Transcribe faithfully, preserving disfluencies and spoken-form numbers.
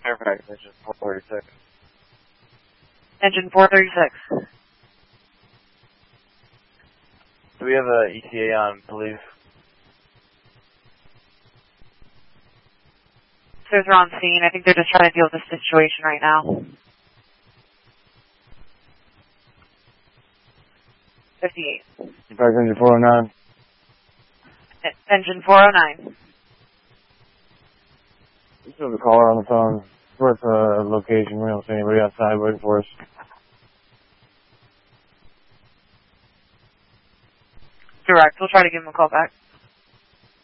Fairfax, engine four thirty-six. Engine four thirty-six. Do we have a E T A on police? Officers are on scene. I think they're just trying to deal with the situation right now. fifty-eight. Fairfax, engine four oh nine. E- engine four oh nine. We still have a caller on the phone. Where's the location? We don't see anybody outside waiting for us. Direct. We'll try to give him a call back.